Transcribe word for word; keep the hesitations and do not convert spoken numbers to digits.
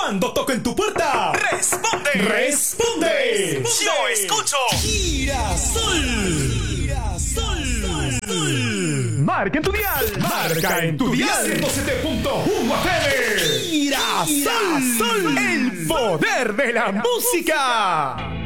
Cuando toco en tu puerta, responde, responde. Yo escucho Girasol. Girasol. Sol. Marca en tu dial. Marca en tu dial. ciento siete punto uno F M. Girasol. El poder de la música.